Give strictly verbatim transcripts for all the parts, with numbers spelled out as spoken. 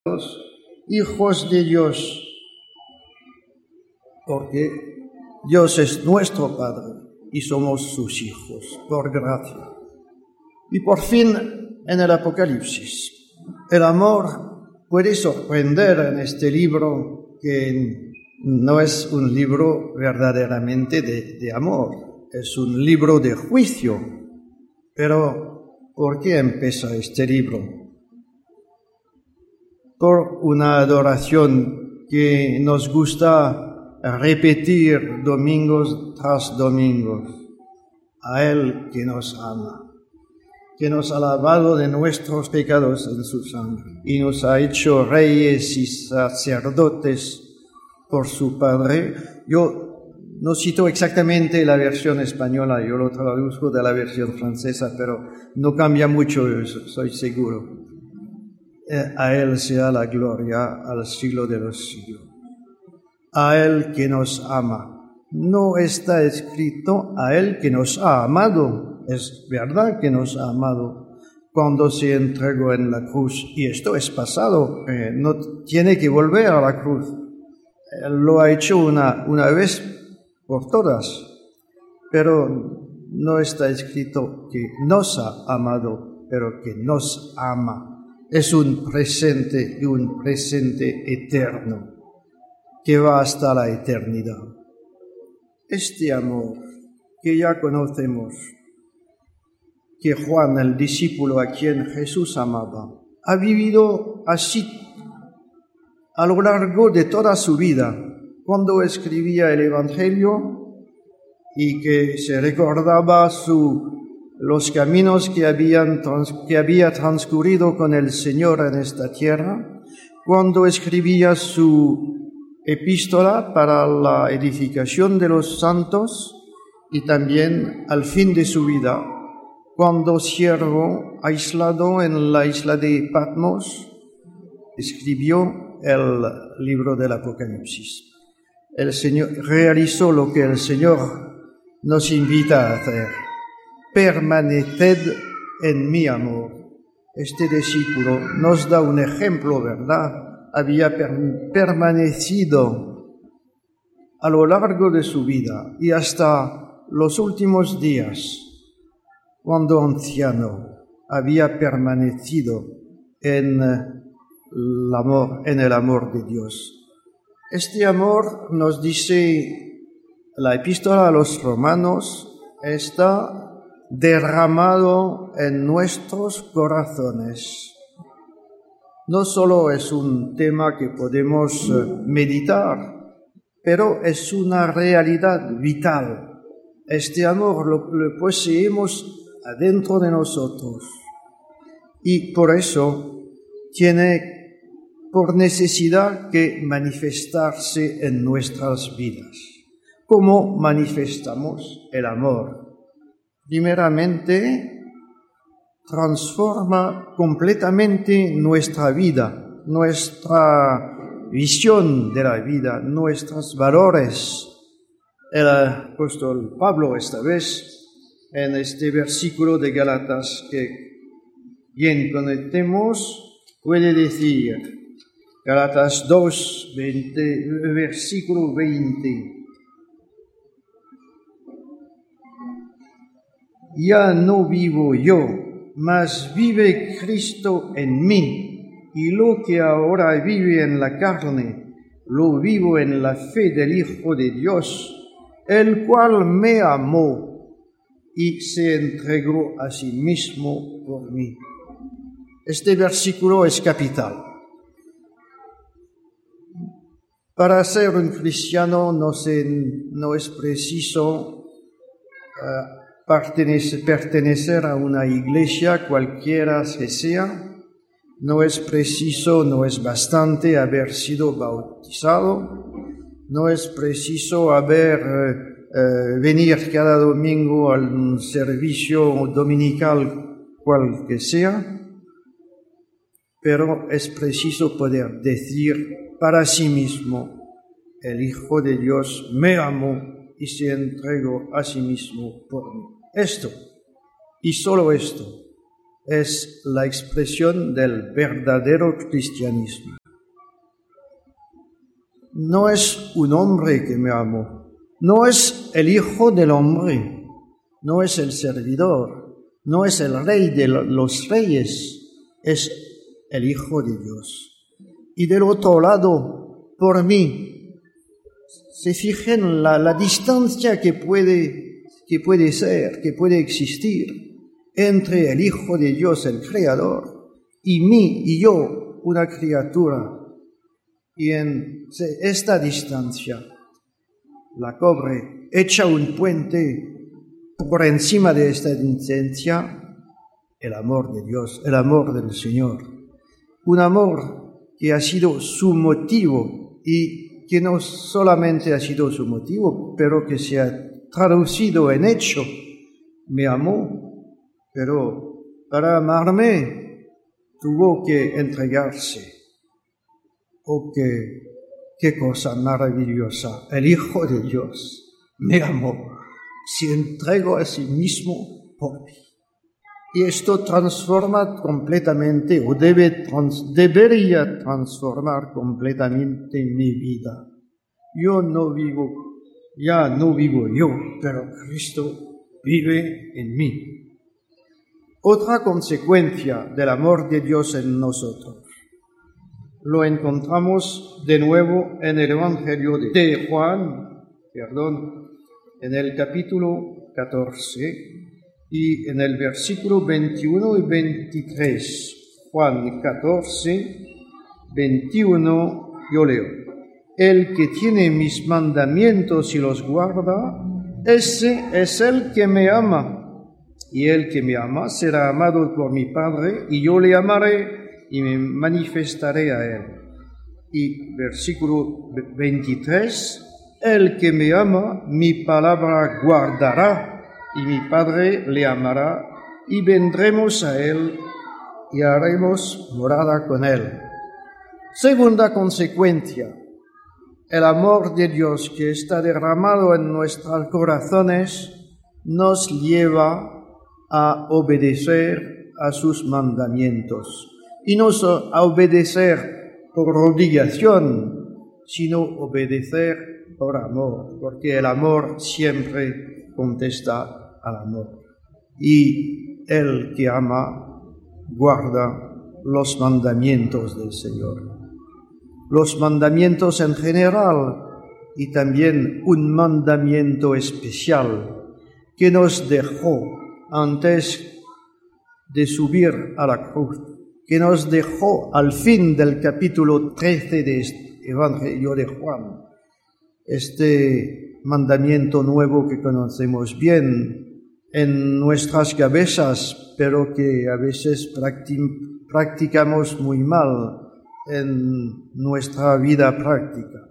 hijos de Dios, porque Dios es nuestro Padre y somos sus hijos por gracia. Y por fin, en el Apocalipsis, el amor puede sorprender en este libro, que no es un libro verdaderamente de, de amor, es un libro de juicio. Pero, ¿por qué empieza este libro? Por una adoración que nos gusta repetir domingos tras domingos, a Él que nos ama, que nos ha lavado de nuestros pecados en su sangre y nos ha hecho reyes y sacerdotes por su Padre. Yo no cito exactamente la versión española, yo lo traduzco de la versión francesa, pero no cambia mucho, soy seguro. Eh, a Él sea la gloria al siglo de los siglos. A Él que nos ama. No está escrito a Él que nos ha amado. Es verdad que nos ha amado cuando se entregó en la cruz. Y esto es pasado. Eh, no tiene que volver a la cruz. Él lo ha hecho una, una vez por todas. Pero no está escrito que nos ha amado, pero que nos ama. Es un presente y un presente eterno que va hasta la eternidad. Este amor que ya conocemos, que Juan, el discípulo a quien Jesús amaba, ha vivido así a lo largo de toda su vida. Cuando escribía el Evangelio y que se recordaba su, los caminos que, habían, que había transcurrido con el Señor en esta tierra, cuando escribía su epístola para la edificación de los santos y también al fin de su vida, cuando siervo aislado en la isla de Patmos, escribió el libro del Apocalipsis. El Señor realizó lo que el Señor nos invita a hacer. Permaneced en mi amor. Este discípulo nos da un ejemplo, ¿verdad? Había per- permanecido a lo largo de su vida y hasta los últimos días, cuando anciano, había permanecido en el amor, en el amor de Dios. Este amor, nos dice la epístola a los romanos, está derramado en nuestros corazones. No solo es un tema que podemos meditar, pero es una realidad vital. Este amor lo, lo poseemos adentro de nosotros y por eso tiene por necesidad que manifestarse en nuestras vidas. ¿Cómo manifestamos el amor? Primeramente, transforma completamente nuestra vida, nuestra visión de la vida, nuestros valores. El apóstol Pablo, esta vez, en este versículo de Gálatas que bien conocemos, puede decir, Gálatas dos, veinte, versículo veinte, ya no vivo yo, mas vive Cristo en mí, y lo que ahora vive en la carne, lo vivo en la fe del Hijo de Dios, el cual me amó y se entregó a sí mismo por mí. Este versículo es capital. Para ser un cristiano no, se, no es preciso uh, pertenecer, pertenecer a una iglesia cualquiera que sea. No es preciso, no es bastante haber sido bautizado. No es preciso haber eh, venir cada domingo al servicio dominical cual que sea. Pero es preciso poder decir para sí mismo, el Hijo de Dios me amó y se entregó a sí mismo por mí. Esto, y solo esto, es la expresión del verdadero cristianismo. No es un hombre que me amó, no es el hijo del hombre, no es el servidor, no es el rey de los reyes, es el Hijo de Dios. Y del otro lado, por mí, se fijen la, la distancia que puede, que puede ser, que puede existir entre el Hijo de Dios, el Creador, y mí y yo, una criatura. Y en esta distancia, la cobre echa un puente por encima de esta distancia, el amor de Dios, el amor del Señor. Un amor que ha sido su motivo y que no solamente ha sido su motivo, pero que se ha traducido en hecho. Me amó, pero para amarme tuvo que entregarse. Oh, qué, qué cosa maravillosa. El Hijo de Dios me amó, se entregó a sí mismo por mí. Y esto transforma completamente, o debe trans, debería transformar completamente mi vida. Yo no vivo, ya no vivo yo, pero Cristo vive en mí. Otra consecuencia del amor de Dios en nosotros lo encontramos de nuevo en el Evangelio de Juan, perdón, en el capítulo catorce y en el versículo veintiuno y veintitrés. Juan catorce, veintiuno, yo leo: El que tiene mis mandamientos y los guarda, ese es el que me ama. Y el que me ama será amado por mi Padre, y yo le amaré y me manifestaré a él. Y versículo veintitrés, el que me ama, mi palabra guardará, y mi Padre le amará, y vendremos a él, y haremos morada con él. Segunda consecuencia, el amor de Dios que está derramado en nuestros corazones nos lleva a obedecer a sus mandamientos. Y no a obedecer por obligación, sino obedecer por amor, porque el amor siempre contesta al amor. Y el que ama guarda los mandamientos del Señor. Los mandamientos en general y también un mandamiento especial que nos dejó antes de subir a la cruz, que nos dejó al fin del capítulo trece de este Evangelio de Juan, este mandamiento nuevo que conocemos bien en nuestras cabezas, pero que a veces practic- practicamos muy mal en nuestra vida práctica.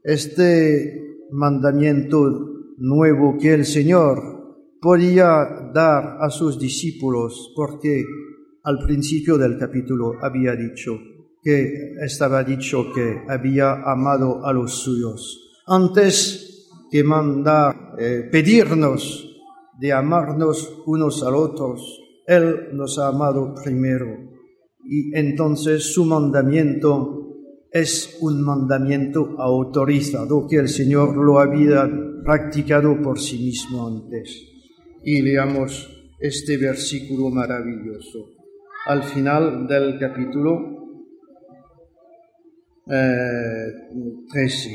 Este mandamiento nuevo que el Señor podía dar a sus discípulos, porque al principio del capítulo había dicho que estaba dicho que había amado a los suyos. Antes que mandar, eh, pedirnos de amarnos unos a otros, Él nos ha amado primero. Y entonces su mandamiento es un mandamiento autorizado, que el Señor lo había practicado por sí mismo antes. Y leamos este versículo maravilloso. Al final del capítulo eh, trece,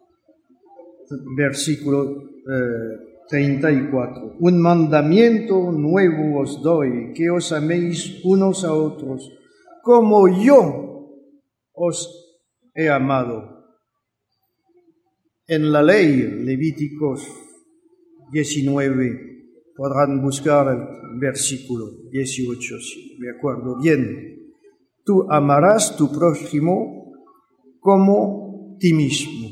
versículo eh, treinta y cuatro. Un mandamiento nuevo os doy, que os améis unos a otros, como yo os he amado. En la ley, Levíticos diecinueve, podrán buscar el versículo dieciocho, si me acuerdo bien. Tú amarás tu prójimo como ti mismo.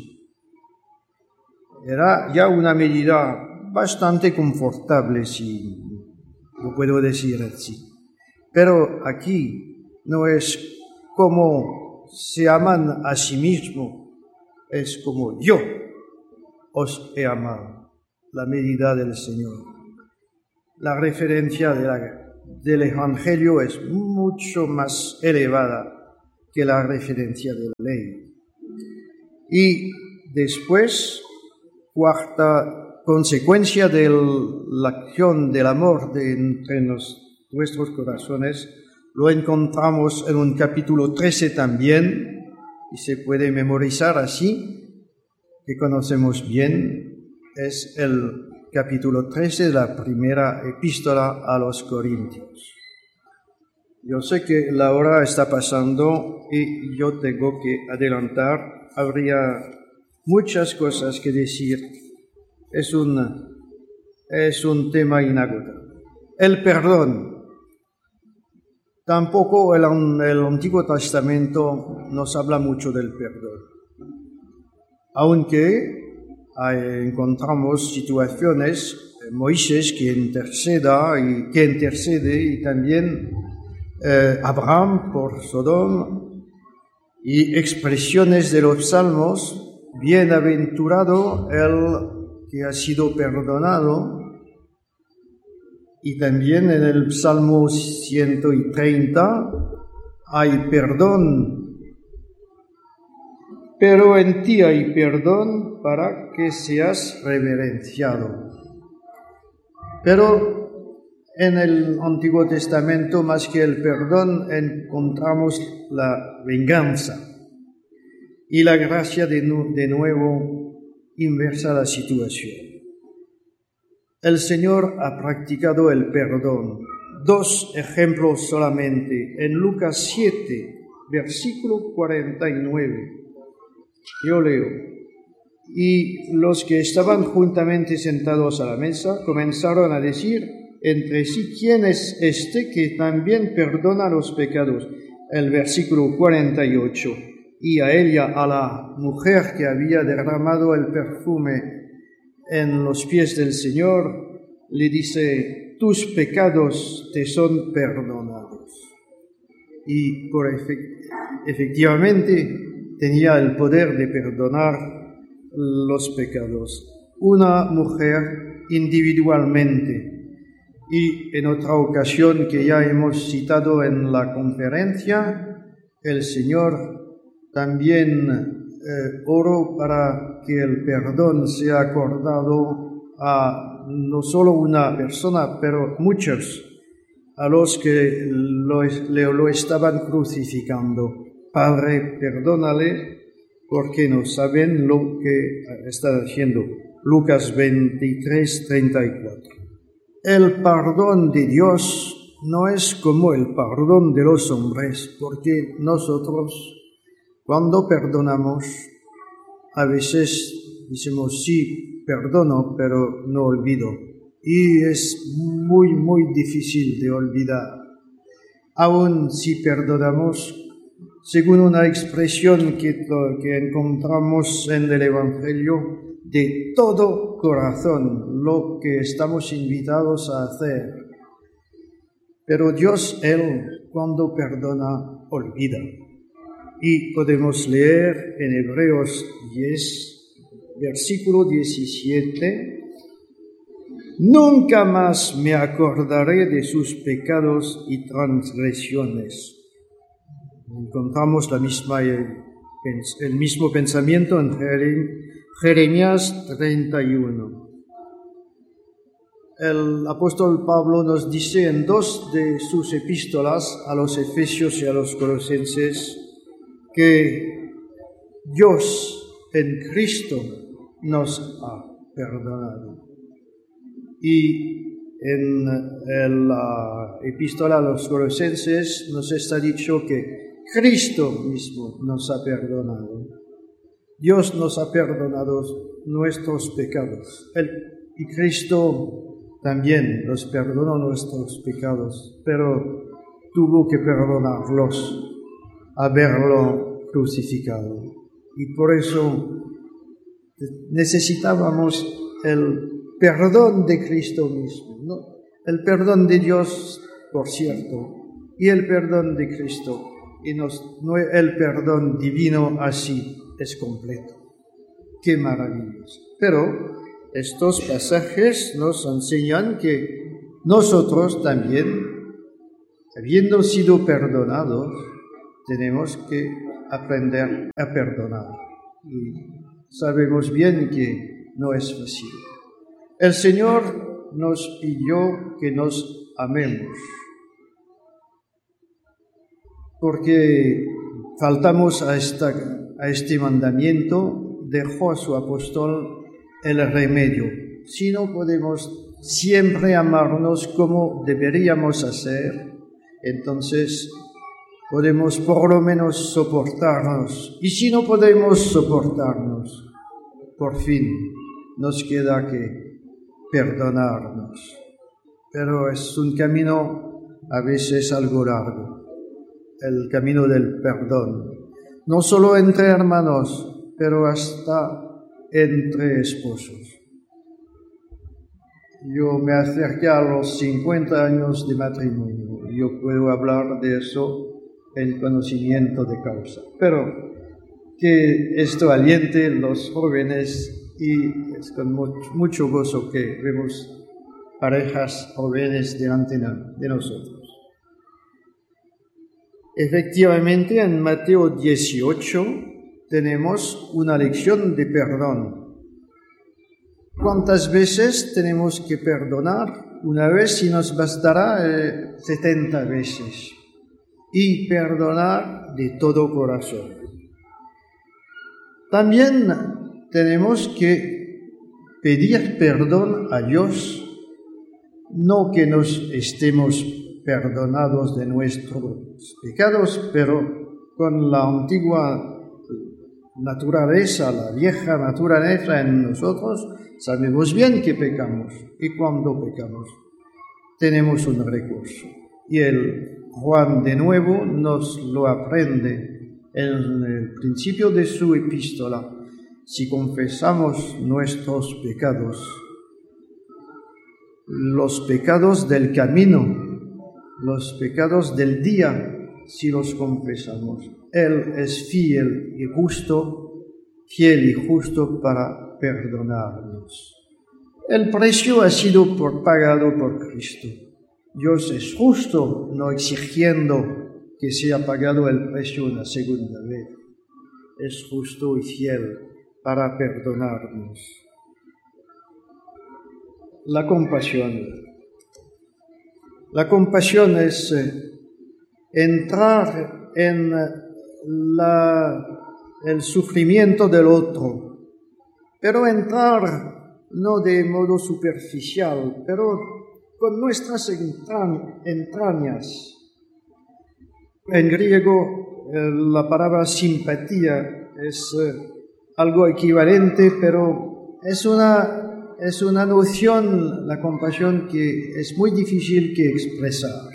Era ya una medida bastante confortable, si lo puedo decir así. Pero aquí no es como se aman a sí mismo, es como yo os he amado, la medida del Señor. La referencia de la del Evangelio es mucho más elevada que la referencia de la ley. Y después, cuarta consecuencia de la acción del amor de entre nos, nuestros corazones, lo encontramos en un capítulo trece también, y se puede memorizar así, que conocemos bien, es el capítulo trece de la primera epístola a los Corintios. Yo sé que la hora está pasando y yo tengo que adelantar. Habría muchas cosas que decir. Es un, es un tema inagotable. El perdón. Tampoco el, el Antiguo Testamento nos habla mucho del perdón. Aunque hay, encontramos situaciones, Moisés que interceda y que intercede y también Eh, Abraham por Sodoma, y expresiones de los salmos, bienaventurado el que ha sido perdonado, y también en el Salmo ciento treinta hay perdón, pero en ti hay perdón para que seas reverenciado. Pero en el Antiguo Testamento, más que el perdón, encontramos la venganza. Y la gracia de, nu- de nuevo inversa la situación. El Señor ha practicado el perdón. Dos ejemplos solamente. En Lucas siete, versículo cuarenta y nueve. Yo leo. Y los que estaban juntamente sentados a la mesa comenzaron a decir entre sí, ¿quién es este que también perdona los pecados? El versículo cuarenta y ocho. Y a ella, a la mujer que había derramado el perfume en los pies del Señor, le dice, tus pecados te son perdonados. Y por efect- efectivamente tenía el poder de perdonar los pecados. Una mujer individualmente. Y en otra ocasión que ya hemos citado en la conferencia, el Señor también eh, oró para que el perdón sea acordado a no solo una persona, pero muchos, a los que lo, le, lo estaban crucificando. Padre, perdónale, porque no saben lo que están haciendo. Lucas veintitrés, treinta y cuatro. El perdón de Dios no es como el perdón de los hombres, porque nosotros, cuando perdonamos, a veces decimos, sí, perdono, pero no olvido. Y es muy, muy difícil de olvidar. Aun si perdonamos, según una expresión que, que encontramos en el Evangelio, de todo corazón, lo que estamos invitados a hacer. Pero Dios, Él, cuando perdona, olvida. Y podemos leer en Hebreos diez, versículo diecisiete, nunca más me acordaré de sus pecados y transgresiones. Encontramos la misma, el mismo pensamiento en Jeremías treinta y uno. El apóstol Pablo nos dice en dos de sus epístolas a los Efesios y a los Colosenses que Dios en Cristo nos ha perdonado. Y en la epístola a los Colosenses nos está dicho que Cristo mismo nos ha perdonado. Dios nos ha perdonado nuestros pecados. Él, y Cristo también nos perdonó nuestros pecados, pero tuvo que perdonarlos, haberlo crucificado. Y por eso necesitábamos el perdón de Cristo mismo, ¿no? El perdón de Dios, por cierto, y el perdón de Cristo. Y nos, no, el perdón divino así es completo. ¡Qué maravilloso! Pero estos pasajes nos enseñan que nosotros también habiendo sido perdonados, tenemos que aprender a perdonar. Y sabemos bien que no es fácil. El Señor nos pidió que nos amemos, porque faltamos a, esta, a este mandamiento, dejó a su apóstol el remedio. Si no podemos siempre amarnos como deberíamos hacer, entonces podemos por lo menos soportarnos. Y si no podemos soportarnos, por fin nos queda que perdonarnos. Pero es un camino a veces algo largo, el camino del perdón. No solo entre hermanos, pero hasta entre esposos. Yo me acerqué a los cincuenta años de matrimonio. Yo puedo hablar de eso en conocimiento de causa. Pero que esto aliente a los jóvenes y es con mucho, mucho gozo que vemos parejas jóvenes delante de nosotros. Efectivamente, en Mateo dieciocho tenemos una lección de perdón. ¿Cuántas veces tenemos que perdonar? Una vez y nos bastará eh, setenta veces. Y perdonar de todo corazón. También tenemos que pedir perdón a Dios, no que nos estemos perdonados de nuestros pecados, pero con la antigua naturaleza, la vieja naturaleza en nosotros, sabemos bien que pecamos. Y cuando pecamos, tenemos un recurso. Y el Juan de nuevo nos lo aprende en el principio de su epístola. Si confesamos nuestros pecados, los pecados del camino, los pecados del día, si los confesamos, Él es fiel y justo, fiel y justo para perdonarnos. El precio ha sido por, pagado por Cristo. Dios es justo, no exigiendo que sea pagado el precio una segunda vez. Es justo y fiel para perdonarnos. La compasión. La compasión es eh, entrar en la, el sufrimiento del otro, pero entrar no de modo superficial, pero con nuestras entrañas. En griego eh, la palabra simpatía es eh, algo equivalente, pero es una, es una noción, la compasión, que es muy difícil que expresar.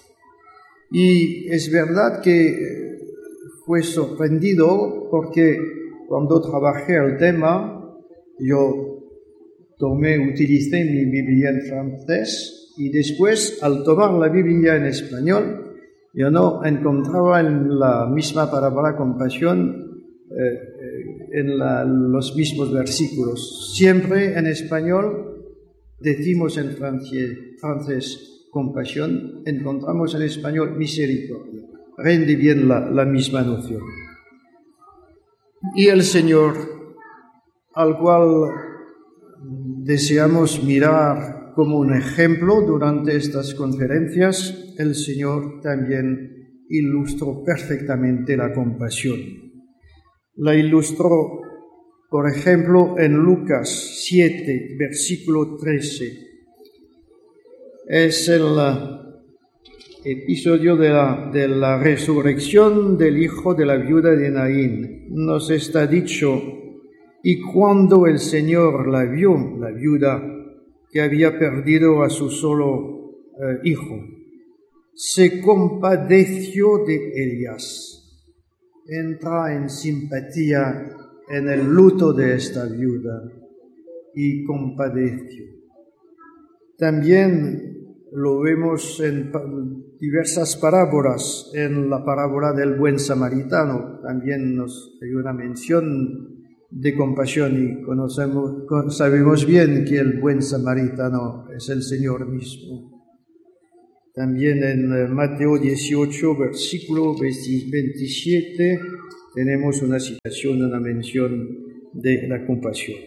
Y es verdad que fue sorprendido porque cuando trabajé el tema, yo tomé, utilicé mi Biblia en francés y después, al tomar la Biblia en español, yo no encontraba en la misma palabra compasión eh, en la, los mismos versículos. Siempre en español decimos en francés, francés compasión, encontramos en español misericordia. Rinde bien la, la misma noción. Y el Señor, al cual deseamos mirar como un ejemplo durante estas conferencias, el Señor también ilustró perfectamente la compasión. La ilustró, por ejemplo, en Lucas siete, versículo trece. Es el episodio de la, de la resurrección del hijo de la viuda de Naín. Nos está dicho: y cuando el Señor la vio, la viuda, que había perdido a su solo eh, hijo, se compadeció de ellas. Entra en simpatía en el luto de esta viuda y compadeció. También lo vemos en diversas parábolas. En la parábola del buen samaritano también nos hay una mención de compasión y conocemos, sabemos bien que el buen samaritano es el Señor mismo. También en Mateo dieciocho, versículo veintisiete, tenemos una citación, una mención de la compasión.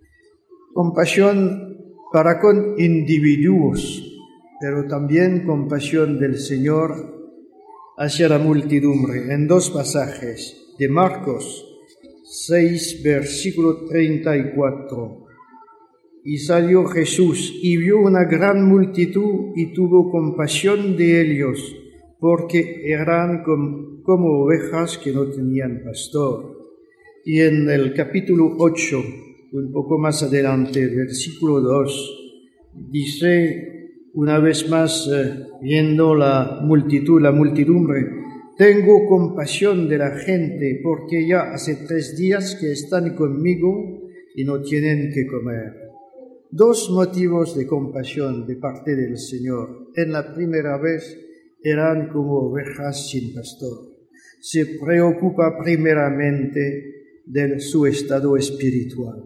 Compasión para con individuos, pero también compasión del Señor hacia la multidumbre. En dos pasajes de Marcos seis, versículo treinta y cuatro. Y salió Jesús y vio una gran multitud y tuvo compasión de ellos, porque eran com, como ovejas que no tenían pastor. Y en el capítulo ocho, un poco más adelante, versículo dos, dice una vez más, eh, viendo la multitud, la multidumbre, tengo compasión de la gente, porque ya hace tres días que están conmigo y no tienen que comer. Dos motivos de compasión de parte del Señor. En la primera vez eran como ovejas sin pastor. Se preocupa primeramente de su estado espiritual.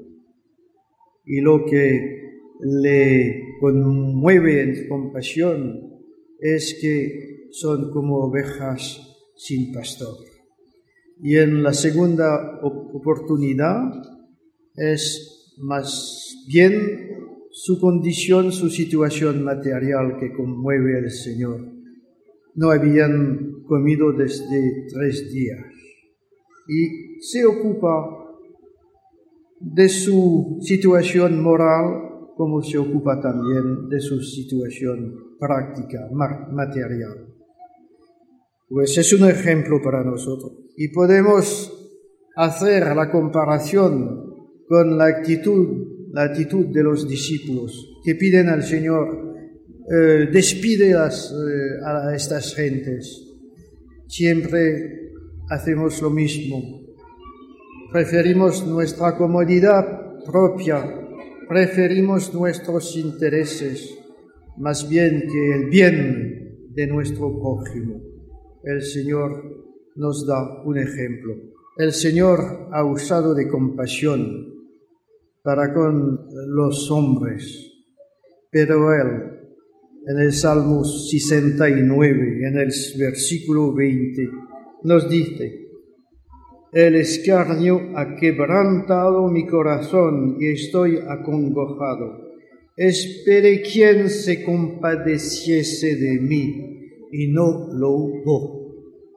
Y lo que le conmueve en compasión es que son como ovejas sin pastor. Y en la segunda oportunidad es más bien su condición, su situación material que conmueve al Señor. No habían comido desde tres días y se ocupa de su situación moral como se ocupa también de su situación práctica, material. Pues es un ejemplo para nosotros y podemos hacer la comparación con la actitud la actitud de los discípulos que piden al Señor, eh, despide las, eh, a estas gentes. Siempre hacemos lo mismo. Preferimos nuestra comodidad propia, preferimos nuestros intereses, más bien que el bien de nuestro prójimo. El Señor nos da un ejemplo. El Señor ha usado de compasión para con los hombres. Pero Él, en el Salmo sesenta y nueve, en el versículo veinte, nos dice, el escarnio ha quebrantado mi corazón y estoy acongojado. Esperé quien se compadeciese de mí y no lo hubo.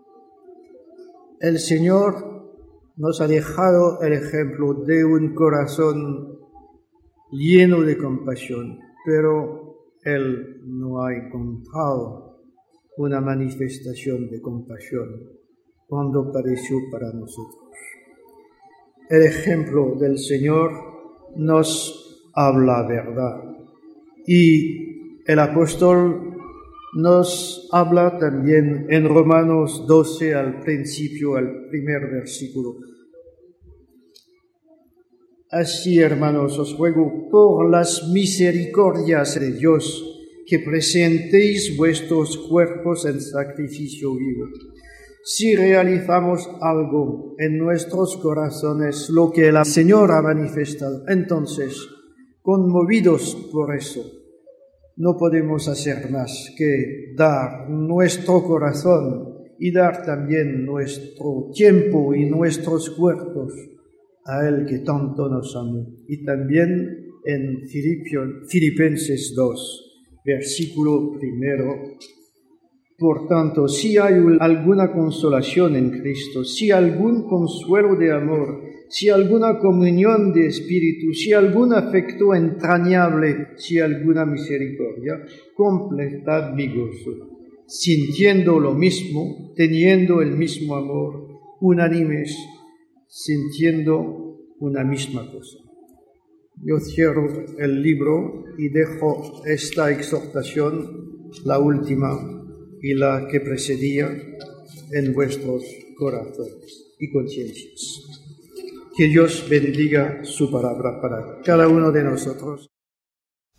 El Señor nos ha dejado el ejemplo de un corazón lleno de compasión, pero Él no ha encontrado una manifestación de compasión cuando padeció para nosotros. El ejemplo del Señor nos habla verdad y el apóstol nos habla también en Romanos doce al principio, al primer versículo. Así, hermanos, os ruego por las misericordias de Dios que presentéis vuestros cuerpos en sacrificio vivo. Si realizamos algo en nuestros corazones, lo que el Señor ha manifestado, entonces, conmovidos por eso, no podemos hacer más que dar nuestro corazón y dar también nuestro tiempo y nuestros cuerpos a Él que tanto nos amó. Y también en Filipenses dos, versículo primero. Por tanto, si hay alguna consolación en Cristo, si algún consuelo de amor, si alguna comunión de espíritu, si algún afecto entrañable, si alguna misericordia, completad mi gozo, sintiendo lo mismo, teniendo el mismo amor, unánimes, sintiendo una misma cosa. Yo cierro el libro y dejo esta exhortación, la última y la que precedía, en vuestros corazones y conciencias. Que Dios bendiga su palabra para cada uno de nosotros.